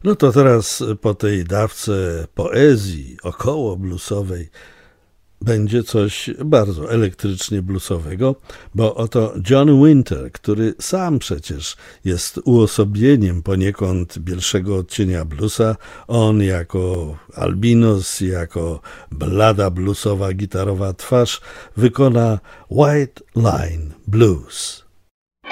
No to teraz po tej dawce poezji około bluesowej będzie coś bardzo elektrycznie bluesowego, bo oto John Winter, który sam przecież jest uosobieniem poniekąd bielszego odcienia bluesa, on jako albinos, jako blada bluesowa gitarowa twarz wykona White Line Blues.